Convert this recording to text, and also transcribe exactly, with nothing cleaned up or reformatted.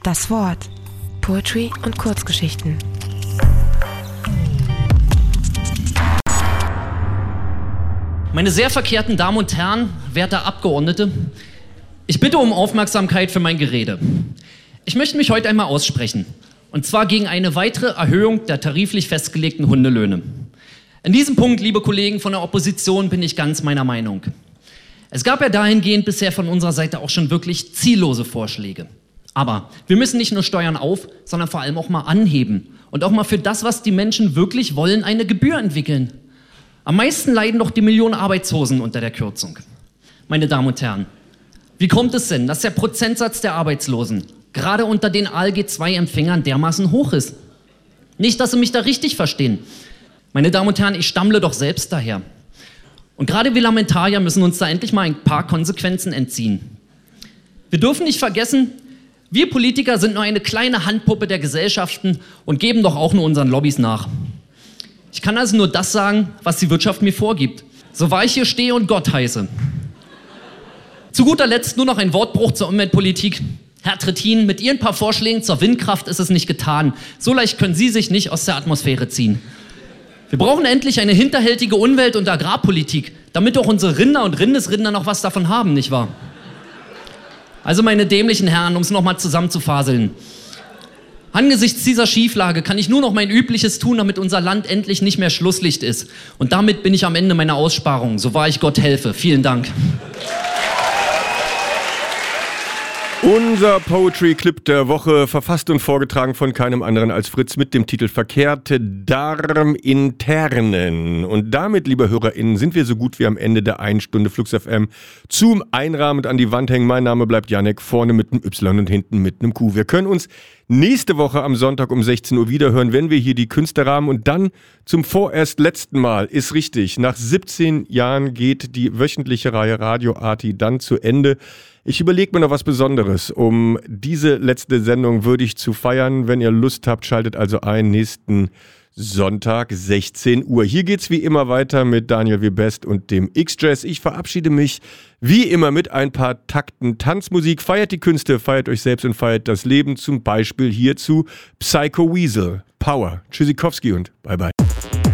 Das Wort. Poetry und Kurzgeschichten. Meine sehr verkehrten Damen und Herren, werte Abgeordnete, ich bitte um Aufmerksamkeit für mein Gerede. Ich möchte mich heute einmal aussprechen, und zwar gegen eine weitere Erhöhung der tariflich festgelegten Hundelöhne. In diesem Punkt, liebe Kollegen von der Opposition, bin ich ganz meiner Meinung. Es gab ja dahingehend bisher von unserer Seite auch schon wirklich ziellose Vorschläge. Aber wir müssen nicht nur Steuern auf, sondern vor allem auch mal anheben und auch mal für das, was die Menschen wirklich wollen, eine Gebühr entwickeln. Am meisten leiden doch die Millionen Arbeitslosen unter der Kürzung. Meine Damen und Herren, wie kommt es denn, dass der Prozentsatz der Arbeitslosen gerade unter den A L G zwei Empfängern dermaßen hoch ist? Nicht, dass Sie mich da richtig verstehen. Meine Damen und Herren, ich stammle doch selbst daher. Und gerade wir Lamentarier müssen uns da endlich mal ein paar Konsequenzen entziehen. Wir dürfen nicht vergessen, wir Politiker sind nur eine kleine Handpuppe der Gesellschaften und geben doch auch nur unseren Lobbys nach. Ich kann also nur das sagen, was die Wirtschaft mir vorgibt. So wahr ich hier stehe und Gott heiße. Zu guter Letzt nur noch ein Wortbruch zur Umweltpolitik. Herr Trittin, mit Ihren paar Vorschlägen zur Windkraft ist es nicht getan. So leicht können Sie sich nicht aus der Atmosphäre ziehen. Wir brauchen endlich eine hinterhältige Umwelt- und Agrarpolitik, damit auch unsere Rinder und Rindesrinder noch was davon haben, nicht wahr? Also meine dämlichen Herren, um es nochmal zusammenzufaseln. Angesichts dieser Schieflage kann ich nur noch mein Übliches tun, damit unser Land endlich nicht mehr Schlusslicht ist. Und damit bin ich am Ende meiner Aussparung, so wahr ich Gott helfe. Vielen Dank. Unser Poetry-Clip der Woche, verfasst und vorgetragen von keinem anderen als Fritz mit dem Titel Verkehrte Darminternen. Und damit, liebe HörerInnen, sind wir so gut wie am Ende der einen Stunde Flux F M zum Einrahmend an die Wand hängen. Mein Name bleibt Janek, vorne mit einem Y und hinten mit einem Q. Wir können uns nächste Woche am Sonntag um sechzehn Uhr wiederhören, wenn wir hier die Künste rahmen. Und dann zum vorerst letzten Mal, ist richtig, nach siebzehn Jahren geht die wöchentliche Reihe Radio Arti dann zu Ende. Ich überlege mir noch was Besonderes, um diese letzte Sendung würdig zu feiern. Wenn ihr Lust habt, schaltet also ein, nächsten Sonntag, sechzehn Uhr. Hier geht's wie immer weiter mit Daniel W. Best und dem X-Jazz. Ich verabschiede mich wie immer mit ein paar Takten Tanzmusik. Feiert die Künste, feiert euch selbst und feiert das Leben. Zum Beispiel hierzu Psycho Weasel. Power. Tschüssikowski und bye bye.